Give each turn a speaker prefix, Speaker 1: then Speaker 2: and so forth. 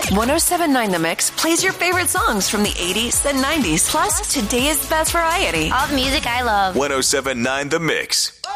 Speaker 1: 1079 The Mix plays your favorite songs from the 80s and 90s, plus today's best variety.
Speaker 2: All the music I love.
Speaker 3: 1079 The Mix.